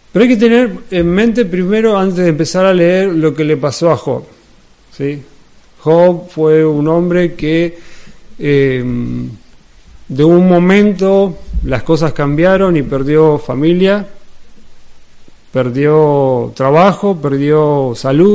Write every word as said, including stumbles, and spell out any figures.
Pero hay que tener en mente primero, antes de empezar a leer, lo que le pasó a Job, ¿sí? Job fue un hombre que eh, de un momento las cosas cambiaron y perdió familia, perdió trabajo, perdió salud.